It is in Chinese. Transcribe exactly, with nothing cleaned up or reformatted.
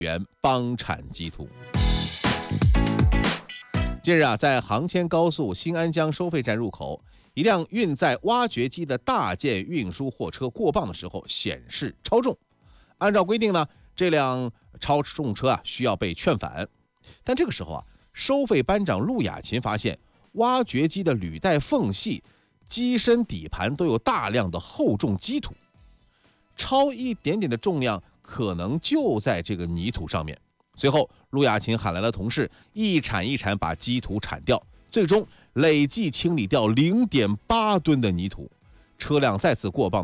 元帮铲基土。近日啊，在杭签高速新安江收费站入口，一辆运载挖掘机的大件运输货车过磅的时候显示超重。按照规定呢，这辆超重车啊需要被劝返。但这个时候啊，收费班长陆雅琴发现，挖掘机的履带缝隙、机身底盘都有大量的厚重积土，超一点点的重量可能就在这个泥土上面。随后，陆雅琴喊来了同事，一铲一铲把积土铲掉，最终累计清理掉 零点八吨的泥土，车辆再次过磅。